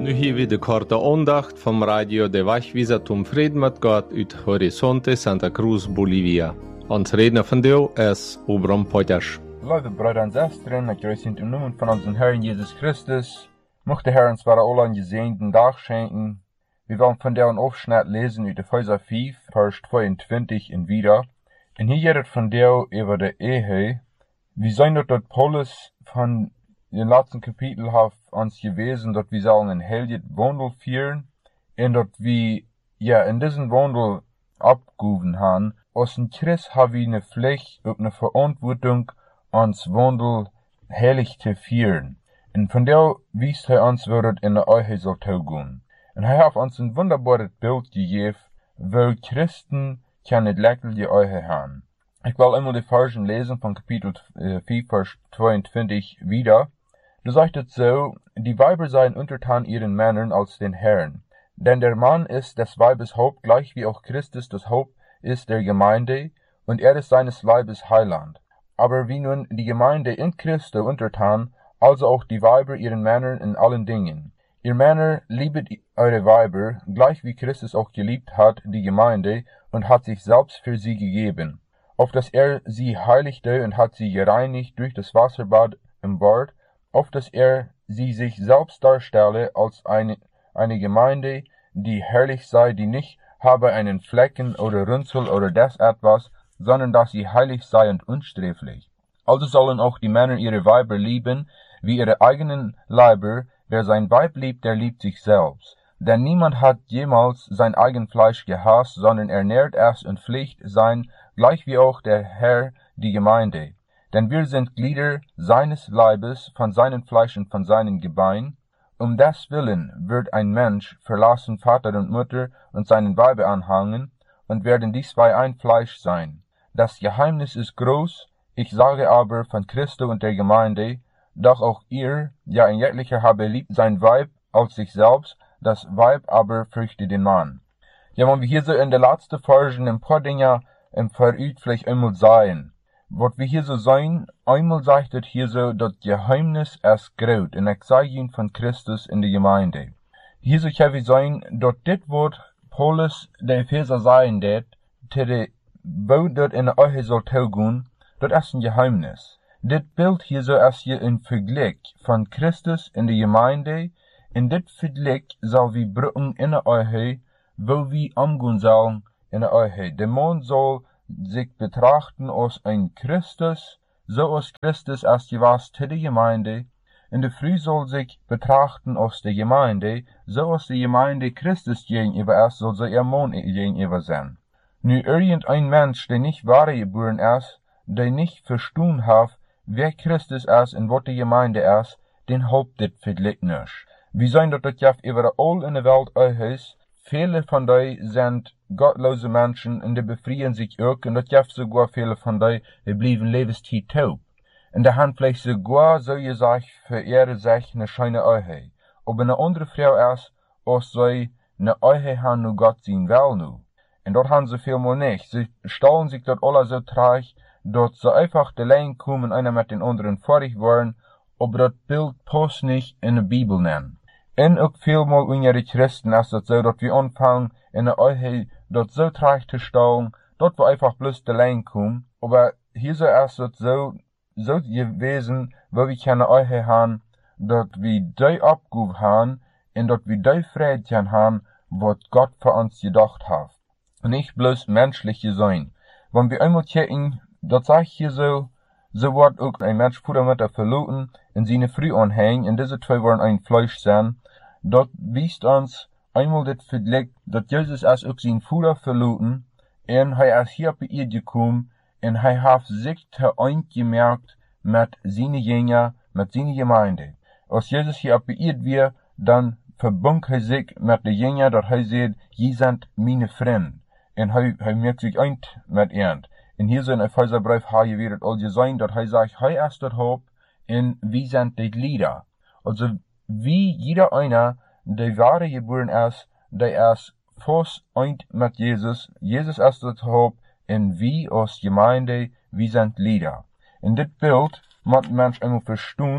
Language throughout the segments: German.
Nu hier weer de korte aandacht vom Radio de Wegwijzer zum Frieden mit Gott uit Horizonte Santa Cruz, Bolivia. Ons redner vandaag is Obram Potters. Lieve broeder en zusteren, ik grüße in het naam van onze Herrn Jesus Christus. Mocht de Herr uns zwar alle einen gesegneten Tag schenken. Wir wollen von der Aufschnitt lesen uit Epheser 5, Vers 22 en wieder. En hier geht es von der über de Ehe. Wir sehen dort Paulus von den letzten Kapitel hat uns gewesen, dass wir sollen ein heiliges Wandel führen, und dass wir, in diesem Wandel abgehoben haben. Als ein Christ haben wir eine Pflicht und eine Verantwortung, uns Wandel heilig zu führen. Und von der wies uns, wie das in der Ehe soll gehen. Und hat uns ein wunderbares Bild gegeben, wo Christen keine leckere Ehe haben. Ich will einmal die Versen lesen von Kapitel 4, Vers 22 wieder. Da sagt es so, die Weiber seien untertan ihren Männern als den Herrn. Denn der Mann ist des Weibes Haupt, gleich wie auch Christus das Haupt ist der Gemeinde, und er ist seines Leibes Heiland. Aber wie nun die Gemeinde in Christo untertan, also auch die Weiber ihren Männern in allen Dingen. Ihr Männer, liebet eure Weiber, gleich wie Christus auch geliebt hat die Gemeinde, und hat sich selbst für sie gegeben, auf dass er sie heiligte und hat sie gereinigt durch das Wasserbad im Bad, auf dass er sie sich selbst darstelle als eine Gemeinde, die herrlich sei, die nicht habe einen Flecken oder Runzel oder das etwas, sondern dass sie heilig sei und unsträflich. Also sollen auch die Männer ihre Weiber lieben, wie ihre eigenen Leiber. Wer sein Weib liebt, der liebt sich selbst. Denn niemand hat jemals sein eigen Fleisch gehasst, sondern ernährt es und pflegt sein, gleich wie auch der Herr die Gemeinde. Denn wir sind Glieder seines Leibes, von seinem Fleisch und von seinen Gebeinen. Um des Willen wird ein Mensch verlassen Vater und Mutter und seinen Weibe anhangen, und werden die zwei ein Fleisch sein. Das Geheimnis ist groß, ich sage aber von Christo und der Gemeinde, doch auch ihr, ein jeglicher habe lieb sein Weib als sich selbst, das Weib aber fürchte den Mann. Wenn wir hier so in der letzten Versen ein paar Dinge im Verüt vielleicht einmal sehen. Was wir hier so sehen, einmal sagt es hier so, das Geheimnis ist groß, in der Zeigung von Christus in der Gemeinde. Hier so können wir sehen, dass das Wort Paulus der Epheser sagen det, wo das in der Ehe soll taugen, das ist ein Geheimnis. Das Bild hier so ist hier ein Vergleich von Christus in der Gemeinde, in das Vergleich soll wir brücken in der Ehe, wo wir umgehen sollen in der Ehe. Der Mann soll sich betrachten als ein Christus, so als Christus als was zu der Gemeinde, und der Frau soll sich betrachten als der Gemeinde, so als die Gemeinde Christus gegenüber ist, soll sie ihr Mann gegenüber sein. Nu irgendein Mensch, der nicht wahre geboren ist, der nicht verstanden hat, wer Christus ist und was die Gemeinde ist, den haupt das vielleicht nicht. Wir sehen, dass das ja überall in der Welt ist. Viele von denen sind gottlose Menschen und die befreien sich auch, und das gibt sogar viele von denen, die bleiben Lebenszeit taub. Und die haben vielleicht sogar, so gesagt, verehren sich eine schöne Ehe. Aber eine andere Frau ist, als sie eine Ehe haben, nur Gott sehen will nur. Und dort haben sie vielmal nicht. Sie stellen sich dort alle so trage, dass sie einfach allein kommen, einer mit den anderen fertig waren, aber das Bild passt nicht in der Bibel nennen. Und auch vielmal unter die Christen ist es so, dass wir anfangen, in der Ehe dort so trage zu stellen, dort wir einfach bloß allein kommen. Aber hier so ist es so gewesen, wo wir keine Ehe haben, dass wir die Abgabe haben, und dass wir die Frieden haben, was Gott für uns gedacht hat. Und nicht bloß menschlich sein. Wenn wir einmal checken, das sage ich hier so wird auch ein Mensch Vater Mutter verloren und seine Frau anhängen, und diese zwei wollen ein Fleisch sein. Dort wies uns einmal das Vergleich, dass Jesus als auch sein Vater verloren, und er ist hier bei ihr gekommen, und er hat sich eingemerkt mit seinen Jüngern, mit seiner Gemeinde. Als Jesus hier bei ihr wird, dann verbund er sich mit den Jüngern, dass er sagt, ihr seid meine Freunde. Und er merkt sich ein mit ihnen. Und hier so in Epheserbrief haben wir all gesehen, dass er sagt, er ist das Haupt, und wir sind die Glieder. Also, wie jeder einer, der wahre geboren ist, der ist fast ein mit Jesus. Jesus ist das Haupt, und wir als Gemeinde, wir sind Glieder. In dit Bild muss Mensch einmal verstehen,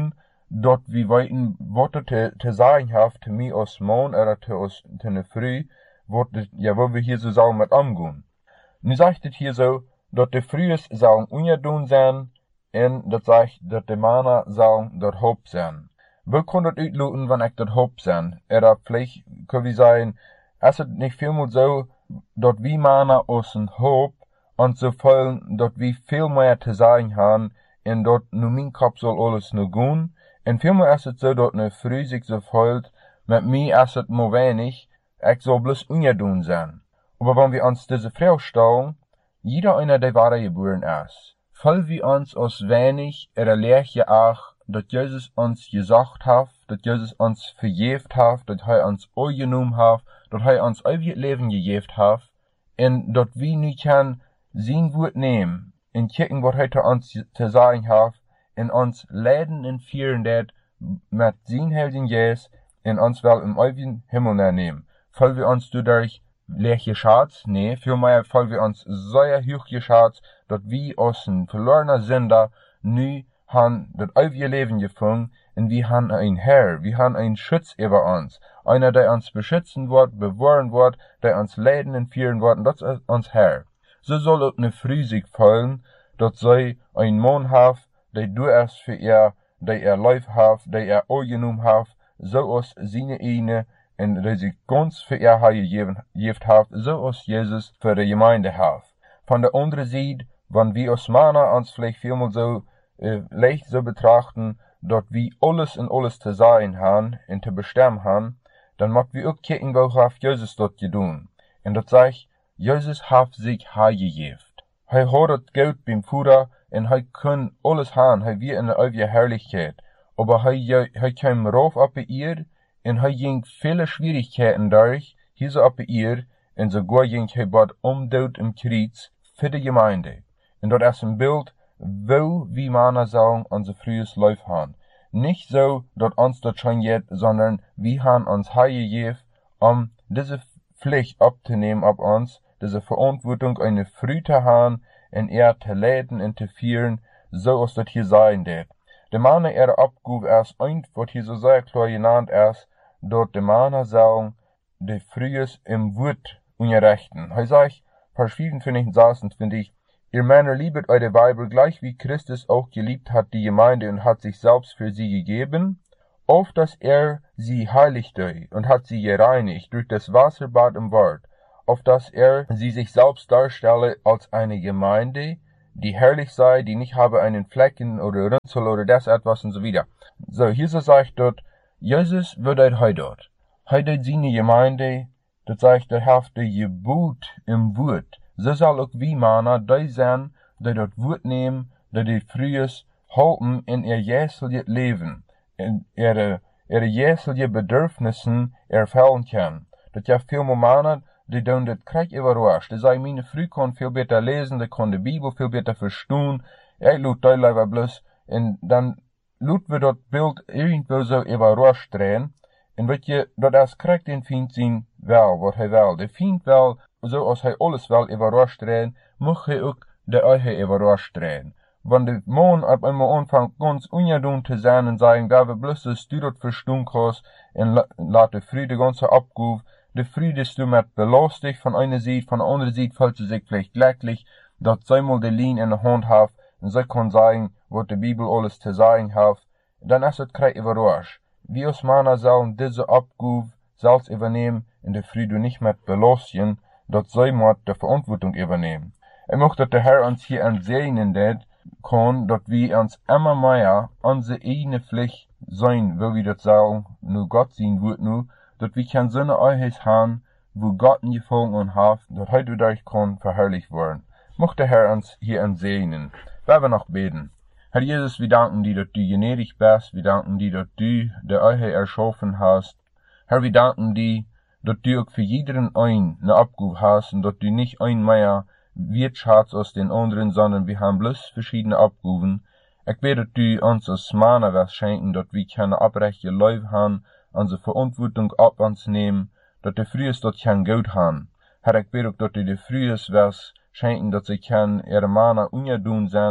dat wie weten wat er te zeggen heeft, te mij als man, te ons te ne vrouw, wat we hier zo zouden met omgaan. Nu zegt het hier zo, dat de vrouwen zullen ongedoen zijn, en dat zegt dat de mannen zullen dat hoop zijn. We kunnen het uitloten wanneer ik dat hoop zijn. Vielleicht kunnen we zeggen, is het niet vielmaal zo, dat we mannen ons een hoop, en zo voelen dat we veel meer te zeggen hebben, en dat nu mijn kop zal alles nu gaan. En vielmaal is het zo dat een vrouw zich zo voelt, met mij is het maar weinig, ik zal bloos ongedoen zijn. Maar wanneer we ons deze vrouw stellen, jeder einer der wahre geboren ist, voll wie uns als wenig leerje ach, dat Jezus ons gezegd heeft, dat Jezus ons vergeeft heeft, dat hij ons opgenomen heeft, dat hij ons eeuwig leven gegeven heeft, en dat we nu kan zijn woord nemen, en kijken wat hij te ons te zeggen heeft, en ons leiden en vieren dat met zijn heiligen geest, en ons wel im eeuwigen Himmel nemen. Voll wir uns dadurch leer geschaut? Nee, vielmehr voll wir uns sehr hoch geschaut, dat wir aus een verlorener Sünder nu han das ewige Leben gefunden, und wir han ein Herr, wir han ein Schutz über uns. Einer, der uns beschützen wird, bewahren wird, der uns leiden und führen wird, und das ist uns Herr. So soll auch eine Frau sich fühlen, dat sie ein Mann hat, der du es für ihr, der Life hat, der angenommen hat, so aus seine eine, en der sich ganz für ihr gegeben hat, so als Jesus für die Gemeinde hat. Von der anderen Seite, wenn wir als Männer uns vielleicht vielmal so leicht so betrachten, dass wir alles und alles zu sagen haben und zu bestimmen haben, dann möchten wir auch kicken, wo hat Jesus dort getan. Und das sagt, Jesus hat sich gegeben. Er hat das Geld beim Vater und er kann alles haben, er wird in der ewigen Herrlichkeit. Aber er kam rauf auf die Erde, en hij ging viele Schwierigkeiten durch, hier so op ihr, en sogar ging hij bad omdood im Kreuz für die Gemeinde. En dat is een beeld, wo wie Männer sollen unser frühes Life haben. Nicht so, dat uns das schon geht, sondern wir haben uns gegeben, diese Pflicht abzunehmen auf uns, diese Verantwortung eine Früh zu haben, en zu leiden und zu führen, so als das hier sein wird. De Männer Abgabe ist ein, was hier so sehr klar genannt ist, dat de Männer sollen de Frühes im Wort unterrichten. Er sagt, Vers 54 und 26, ihr Männer liebet eure Weiber gleich wie Christus auch geliebt hat die Gemeinde und hat sich selbst für sie gegeben, auf dass sie heiligte und hat sie gereinigt durch das Wasserbad im Wort, auf dass sie sich selbst darstelle als eine Gemeinde, die herrlich sei, die nicht habe einen Flecken oder Runzel oder das etwas und so wieder. So, hier so sagt dort, Jesus wird heute dort. Heute seine Gemeinde, das sagt, der hat der Gebot im Wort. So soll auch wie Männer die sein, die dort Wort nehmen, die frühes halten in ihr jährliches Leben, in ihre jährliche Bedürfnissen erfüllen kann. Das ja viele Männer, die doen das krijg überrascht. Die sagen, meine Frau kann viel besser lesen, die kann die Bibel viel besser verstehen. Ich lud die lieber bloß, und dann lud wir das Bild irgendwo so überrascht drehen. Und weet je, dat is krijg den Feind zien wel, wat hij wil. De Feind wil, zoals hij alles wil überrascht drehen, mag hij ook de eigen überrascht drehen. Wenn de Mann op einmal anfängt, ganz ungedoen te zijn en sagen, da wir bloß das du das verstehen kannst, und laat de Frau de ganze Abgabe, de Früh, dass du mit belastet von einer Seite, von der anderen Seite fühlt sie sich vielleicht glücklich, dass sie mal die Linie in der Hand hat und sie kann sagen, was die Bibel alles zu sagen hat, dann ist es kreis überrascht. Wir als Männer sollen diese Abgabe selbst übernehmen und die Früh nicht mit belasten, dass sie mit der Verantwortung übernehmen. Ich möchte, dass der Herr uns hier ansehen kann, dass wir uns immer mehr unsere eigene Pflicht sein, wo wir das sagen, nur Gott sehen wird nur, dat wir kein Sonne Eihes haben, wo Gott in gefolgen und hat, dat heute dadurch kann verherrlicht werden. Mocht der Herr uns hier ansehen. Wir noch beten. Herr Jesus, wir danken dir, dass du gnädig bist. Wir danken dir, dass du der Eihe erschaffen hast. Herr, wir danken dir, dass du auch für jeden eine Abgabe hast und dass du nicht ein mehr wirtschaftst aus den anderen, sondern wir haben bloß verschiedene Abgaben. Ich bete, dass du uns als Männer was schenken, dass wir keine abrechte Leute haben, unsere Verantwortung ab uns nehmen, dass die Frühes dort kein Geld haben. Herr, ich bete auch, dass die Frühes was schenken, dass sie ihre Männer ungedoen sein,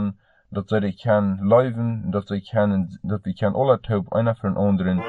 dat zij kan leven, dat we kan alle taub einer von anderen